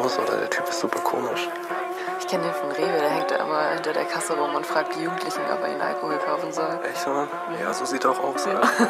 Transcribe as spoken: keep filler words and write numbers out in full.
aus oder der Typ ist super komisch. Ich kenne den von Rewe, der hängt da immer hinter der Kasse rum und fragt die Jugendlichen, ob er ihnen Alkohol kaufen soll. Echt, Mann? Ja, so sieht er auch aus. Ja. Alter.